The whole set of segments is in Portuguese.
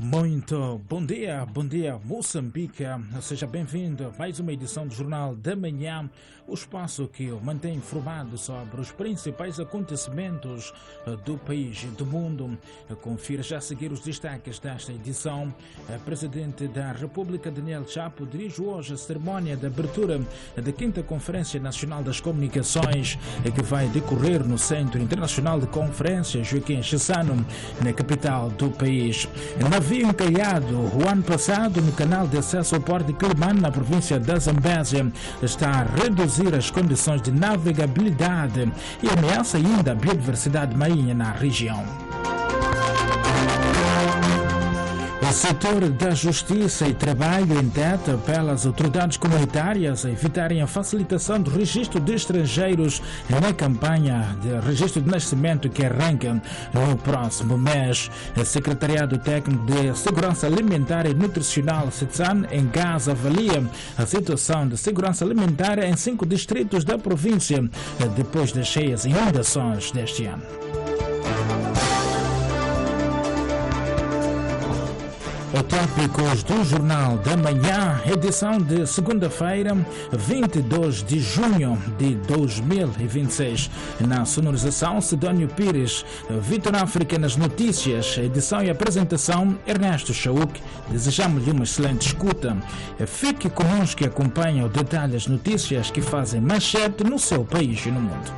Muito bom dia Moçambique, seja bem-vindo a mais uma edição do Jornal da Manhã, o espaço que o mantém informado sobre os principais acontecimentos do país e do mundo. Confira já a seguir os destaques desta edição. O Presidente da República, Daniel Chapo, dirige hoje a cerimónia de abertura da 5ª Conferência Nacional das Comunicações, que vai decorrer no Centro Internacional de Conferências Joaquim Chissano, na capital do país. Navio encalhado o ano passado no canal de acesso ao Porto de Quelimane, na província da Zambésia, está a reduzir as condições de navegabilidade e ameaça ainda a biodiversidade marinha na região. O setor da Justiça e Trabalho intenta pelas autoridades comunitárias a evitarem a facilitação do registro de estrangeiros na campanha de registro de nascimento que arranca no próximo mês. O Secretariado Técnico de Segurança Alimentar e Nutricional, SETSAN, em Gaza, avalia a situação de segurança alimentar em 5 distritos da província depois das cheias e inundações deste ano. Tópicos do Jornal da Manhã, edição de segunda-feira, 22 de junho de 2026. Na sonorização, Sidónio Pires, Vitor África nas notícias, edição e apresentação, Ernesto Chauk. Desejamos-lhe uma excelente escuta. Fique conosco e acompanhe o detalhe das notícias que fazem manchete no seu país e no mundo.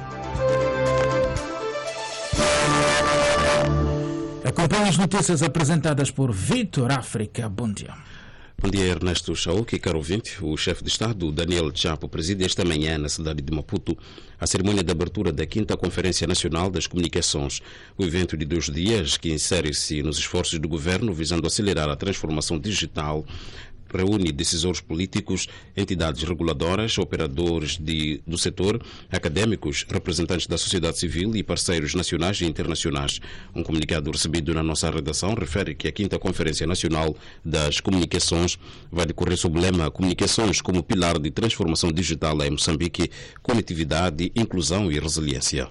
Acompanhe as notícias apresentadas por Vitor África. Bom dia. Bom dia, Ernesto Chauk, caro ouvinte. O chefe de Estado, Daniel Chapo, preside esta manhã na cidade de Maputo a cerimônia de abertura da 5ª Conferência Nacional das Comunicações. O evento de 2 dias, que insere-se nos esforços do governo visando acelerar a transformação digital, reúne decisores políticos, entidades reguladoras, operadores do setor, académicos, representantes da sociedade civil e parceiros nacionais e internacionais. Um comunicado recebido na nossa redação refere que a 5ª Conferência Nacional das Comunicações vai decorrer sob o lema Comunicações como pilar de transformação digital em Moçambique, conectividade, inclusão e resiliência.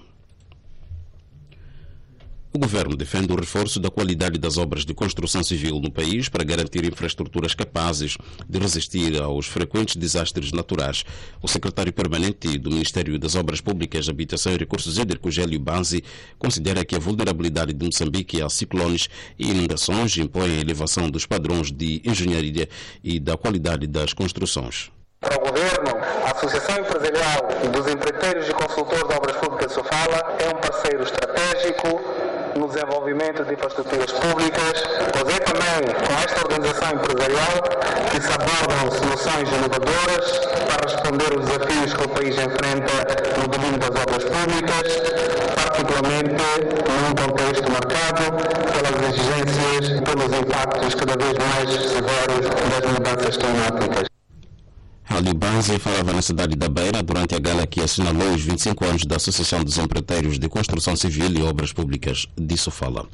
O governo defende o reforço da qualidade das obras de construção civil no país para garantir infraestruturas capazes de resistir aos frequentes desastres naturais. O secretário permanente do Ministério das Obras Públicas, Habitação e Recursos Hídricos, Hélio Banzi, considera que a vulnerabilidade de Moçambique a ciclones e inundações impõe a elevação dos padrões de engenharia e da qualidade das construções. Para o Governo, a Associação Empresarial dos Empreiteiros e Consultores de Obras Públicas de Sofala é um parceiro estratégico no desenvolvimento de infraestruturas públicas, pois é também com esta organização empresarial que se abordam soluções inovadoras para responder aos desafios que o país enfrenta no domínio das obras públicas, particularmente num contexto marcado pelas exigências e pelos impactos cada vez mais severos das mudanças climáticas. Hélio Banzi falava na cidade da Beira durante a gala que assinalou os 25 anos da Associação dos Empreiteiros de Construção Civil e Obras Públicas de Sofala.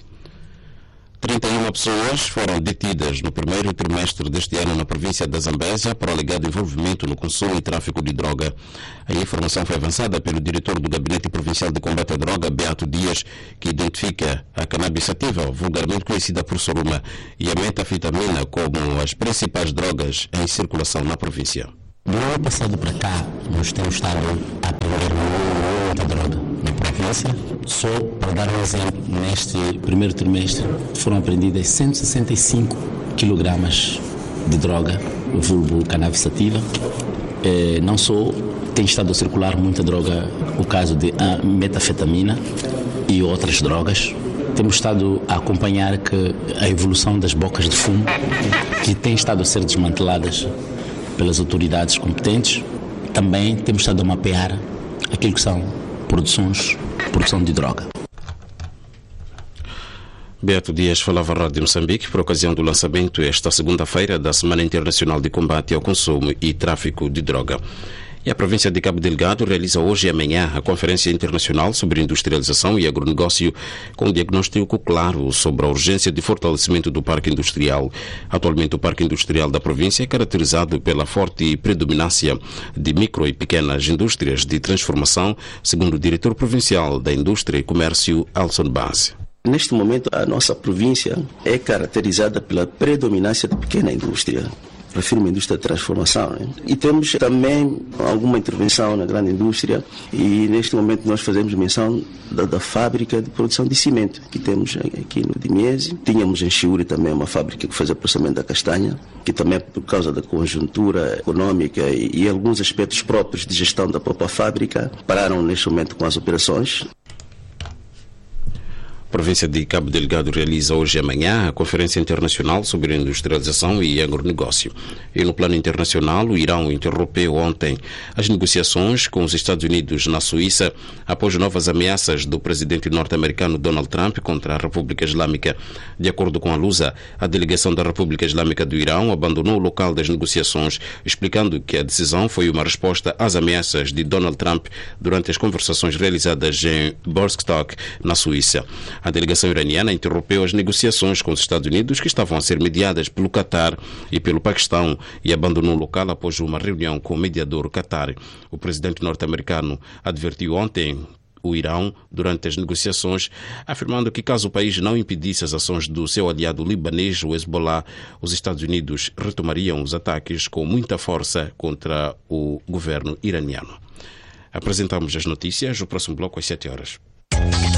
31 pessoas foram detidas no primeiro trimestre deste ano na província da Zambésia por alegado envolvimento no consumo e tráfico de droga. A informação foi avançada pelo diretor do Gabinete Provincial de Combate à Droga, Beato Dias, que identifica a cannabis sativa, vulgarmente conhecida por soruma, e a metafetamina como as principais drogas em circulação na província. Do ano passado para cá, nós temos estado a prender muita droga na província. Só para dar um exemplo, neste primeiro trimestre foram apreendidas 165 kg de droga, vulgo cannabis sativa. Não só tem estado a circular muita droga, o caso de metafetamina e outras drogas. Temos estado a acompanhar a evolução das bocas de fumo, que têm estado a ser desmanteladas pelas autoridades competentes. Também temos estado a mapear aquilo que são produção de droga. Beato Dias falava à Rádio Moçambique por ocasião do lançamento esta segunda-feira da Semana Internacional de Combate ao Consumo e Tráfico de Droga. E a província de Cabo Delgado realiza hoje e amanhã a Conferência Internacional sobre Industrialização e Agronegócio, com um diagnóstico claro sobre a urgência de fortalecimento do parque industrial. Atualmente, o parque industrial da província é caracterizado pela forte predominância de micro e pequenas indústrias de transformação, segundo o diretor provincial da Indústria e Comércio, Alson Base. Neste momento, a nossa província é caracterizada pela predominância da pequena indústria. Refiro-me à indústria de transformação, né? E temos também alguma intervenção na grande indústria e neste momento nós fazemos menção da fábrica de produção de cimento que temos aqui no Dimiese. Tínhamos em Chiuri também uma fábrica que fazia processamento da castanha, que também por causa da conjuntura econômica e alguns aspectos próprios de gestão da própria fábrica pararam neste momento com as operações. A província de Cabo Delgado realiza hoje e amanhã a Conferência Internacional sobre Industrialização e Agronegócio. E no plano internacional, o Irão interrompeu ontem as negociações com os Estados Unidos na Suíça após novas ameaças do presidente norte-americano Donald Trump contra a República Islâmica. De acordo com a Lusa, a delegação da República Islâmica do Irão abandonou o local das negociações, explicando que a decisão foi uma resposta às ameaças de Donald Trump durante as conversações realizadas em Borstok, na Suíça. A delegação iraniana interrompeu as negociações com os Estados Unidos, que estavam a ser mediadas pelo Qatar e pelo Paquistão, e abandonou o local após uma reunião com o mediador Qatar. O presidente norte-americano advertiu ontem o Irão durante as negociações, afirmando que caso o país não impedisse as ações do seu aliado libanês, o Hezbollah, os Estados Unidos retomariam os ataques com muita força contra o governo iraniano. Apresentamos as notícias, o próximo bloco às 7 horas.